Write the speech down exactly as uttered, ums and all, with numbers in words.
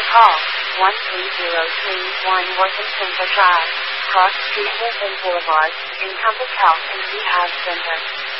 Call one three zero three one Worthington Drive, Cross Street Wilson Boulevard, Encompass Health and Rehab Center.